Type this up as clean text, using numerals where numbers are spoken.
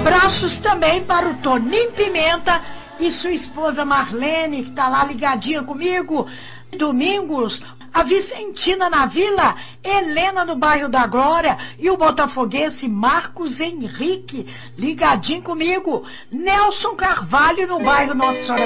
Abraços também para o Toninho Pimenta e sua esposa Marlene, que está lá ligadinha comigo. Domingos, a Vicentina na Vila, Helena no bairro da Glória e o botafoguense Marcos Henrique, ligadinho comigo. Nelson Carvalho no bairro Nossa Senhora